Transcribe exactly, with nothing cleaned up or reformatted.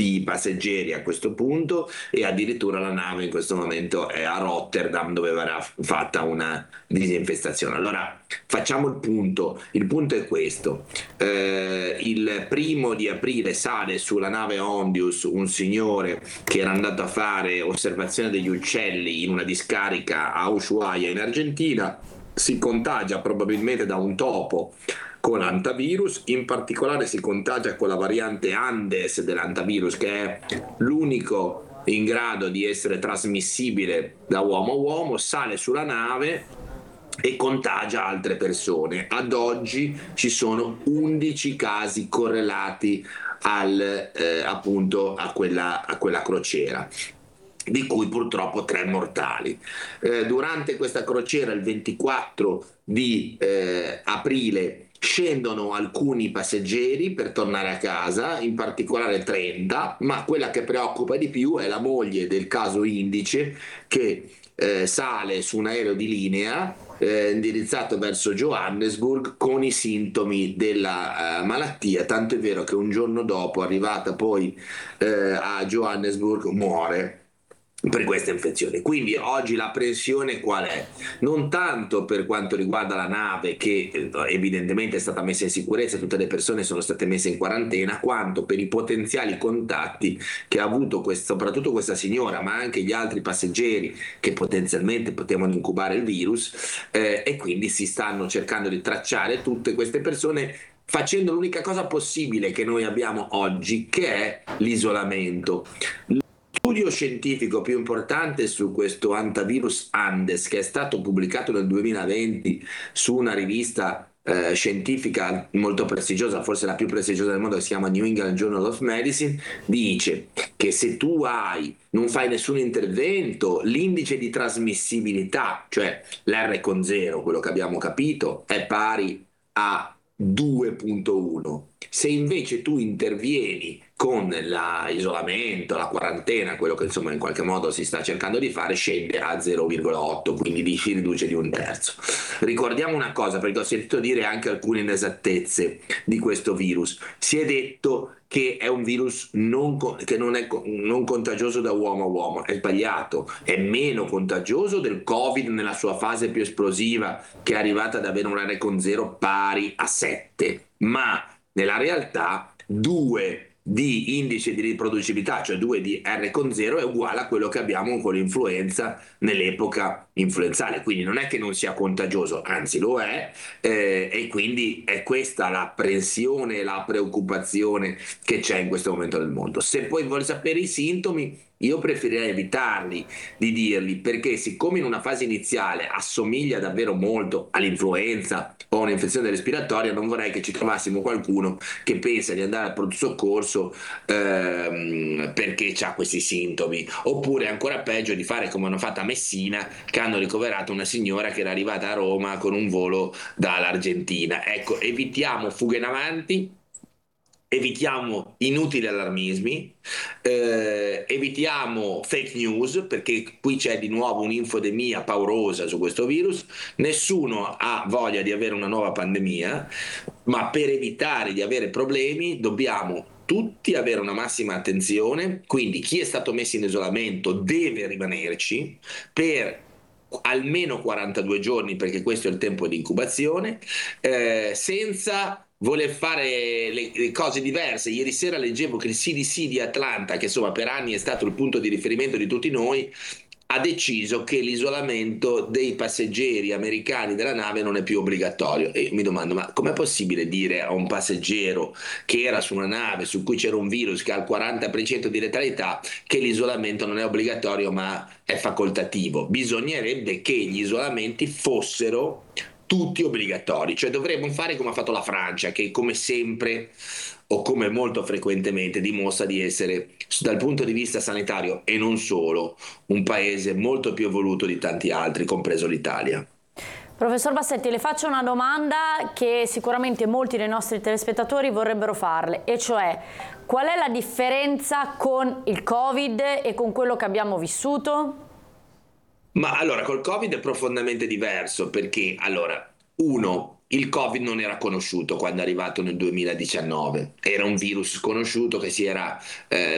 tutti i passeggeri a questo punto, e addirittura la nave in questo momento è a Rotterdam, dove verrà fatta una disinfestazione. Allora facciamo il punto, il punto è questo: eh, il primo di aprile sale sulla nave Ondius un signore che era andato a fare osservazione degli uccelli in una discarica a Ushuaia in Argentina, si contagia probabilmente da un topo con antivirus, in particolare si contagia con la variante Andes dell'antivirus, che è l'unico in grado di essere trasmissibile da uomo a uomo, sale sulla nave e contagia altre persone. Ad oggi ci sono undici casi correlati al, eh, appunto a quella, a quella crociera, di cui purtroppo tre mortali. Eh, durante questa crociera, il ventiquattro di eh, aprile, scendono alcuni passeggeri per tornare a casa, in particolare trenta, ma quella che preoccupa di più è la moglie del caso indice, che eh, sale su un aereo di linea eh, indirizzato verso Johannesburg con i sintomi della eh, malattia, tanto è vero che un giorno dopo, arrivata poi eh, a Johannesburg, muore per questa infezione. Quindi oggi la pressione qual è? Non tanto per quanto riguarda la nave, che eh, evidentemente è stata messa in sicurezza, tutte le persone sono state messe in quarantena, quanto per i potenziali contatti che ha avuto questo, soprattutto questa signora, ma anche gli altri passeggeri che potenzialmente potevano incubare il virus, eh, e quindi si stanno cercando di tracciare tutte queste persone, facendo l'unica cosa possibile che noi abbiamo oggi, che è l'isolamento. Lo studio scientifico più importante su questo antivirus Andes, che è stato pubblicato nel duemilaventi su una rivista eh, scientifica molto prestigiosa, forse la più prestigiosa del mondo, che si chiama New England Journal of Medicine, dice che se tu hai, non fai nessun intervento, l'indice di trasmissibilità, cioè l'R con zero, quello che abbiamo capito, è pari a due virgola uno. Se invece tu intervieni con l'isolamento, la quarantena, quello che insomma in qualche modo si sta cercando di fare, scende a zero virgola otto, quindi si riduce di un terzo. Ricordiamo una cosa, perché ho sentito dire anche alcune inesattezze di questo virus. Si è detto che è un virus non, che non è non contagioso da uomo a uomo. È sbagliato, è meno contagioso del Covid nella sua fase più esplosiva, che è arrivata ad avere un R con zero pari a sette, ma nella realtà due di indice di riproducibilità, cioè due di R con zero, è uguale a quello che abbiamo con l'influenza nell'epoca influenzale, quindi non è che non sia contagioso, anzi lo è, eh, e quindi è questa l'apprensione e la preoccupazione che c'è in questo momento nel mondo. Se poi vuol sapere i sintomi, io preferirei evitarli di dirli, perché siccome in una fase iniziale assomiglia davvero molto all'influenza o a un'infezione respiratoria, non vorrei che ci trovassimo qualcuno che pensa di andare al pronto soccorso ehm, perché ha questi sintomi, oppure ancora peggio di fare come hanno fatto a Messina, che hanno ricoverato una signora che era arrivata a Roma con un volo dall'Argentina. Ecco, evitiamo fughe in avanti, evitiamo inutili allarmismi, eh, evitiamo fake news, perché qui c'è di nuovo un'infodemia paurosa su questo virus. Nessuno ha voglia di avere una nuova pandemia, ma per evitare di avere problemi dobbiamo tutti avere una massima attenzione. Quindi chi è stato messo in isolamento deve rimanerci per almeno quarantadue giorni, perché questo è il tempo di incubazione, eh, senza voler fare le, le cose diverse. Ieri sera leggevo che il C D C di Atlanta, che insomma per anni è stato il punto di riferimento di tutti noi, ha deciso che l'isolamento dei passeggeri americani della nave non è più obbligatorio. E io mi domando, ma com'è possibile dire a un passeggero che era su una nave su cui c'era un virus che ha il quaranta per cento di letalità che l'isolamento non è obbligatorio ma è facoltativo? Bisognerebbe che gli isolamenti fossero tutti obbligatori, cioè dovremmo fare come ha fatto la Francia, che come sempre o come molto frequentemente dimostra di essere, dal punto di vista sanitario e non solo, un paese molto più evoluto di tanti altri, compreso l'Italia. Professor Bassetti, le faccio una domanda che sicuramente molti dei nostri telespettatori vorrebbero farle, e cioè: qual è la differenza con il Covid e con quello che abbiamo vissuto? Ma allora, col Covid è profondamente diverso, perché allora, uno, il Covid non era conosciuto quando è arrivato nel duemiladiciannove, era un virus sconosciuto che si era eh,